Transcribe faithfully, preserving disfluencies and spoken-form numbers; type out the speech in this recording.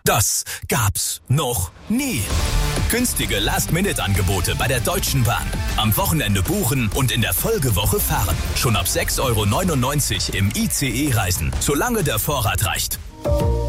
Das gab's noch nie. Günstige Last-Minute-Angebote bei der Deutschen Bahn. Am Wochenende buchen und in der Folgewoche fahren. Schon ab sechs Euro neunundneunzig im I C E reisen, solange der Vorrat reicht.